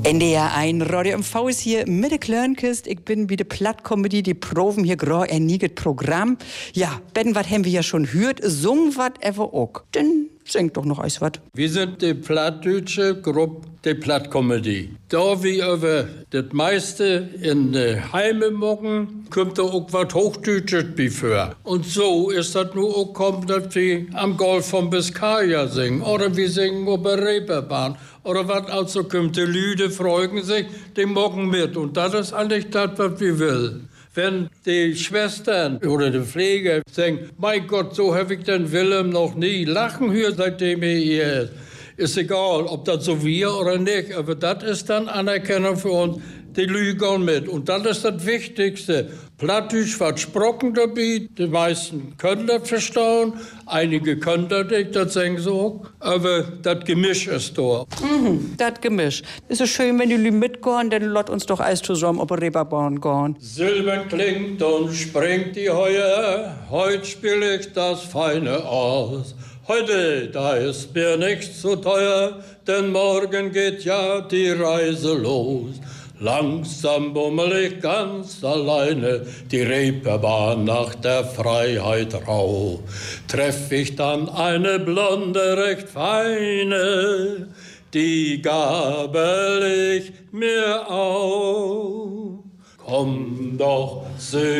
NDR1 Radio MV ist hier mit der Klörnkist. Ich bin bei der Plattkomödie, die proben hier gerade ein nieges Programm. Ja, Ben, was haben wir ja schon gehört, sung wat ever auch. Dann singt doch noch eins wat. Wir sind die plattdeutsche Gruppe, die Plattkomödie. Da wir über das meiste in die Heime mocken, kommt da auch was Hochdeutsches befür. Und so ist das nur auch kommen, dass wir am Golf von Biskaya singen. Oder wir singen auf der Reeperbahn. Oder was also kommt, die Lüde freuen sich, die mocken mit. Und das ist eigentlich das, was wir will. Wenn die Schwestern oder die Pfleger sagen, mein Gott, so habe ich den Willem noch nie lachen hören, seitdem er hier ist. Ist egal, ob das so wir oder nicht, aber das ist dann Anerkennung für uns. Die lügen mit. Und das ist das Wichtigste. Plattdeutsch was Sprocken dabei. Die meisten können das verstehen. Einige können das nicht, das sagen sie auch. Aber das Gemisch ist da. Das Gemisch. Ist es schön, wenn die Lü mitgehen, dann lot uns doch alles zusammen auf der Reeperbahn gehen. Silbern klingt und springt die Heuer. Heute spiel ich das Feine aus. Heute, da ist mir nichts zu teuer, denn morgen geht ja die Reise los. Langsam bummel ich ganz alleine die Reeperbahn nach der Freiheit rau. Treff ich dann eine Blonde, recht feine, die gabel ich mir auf. Komm doch,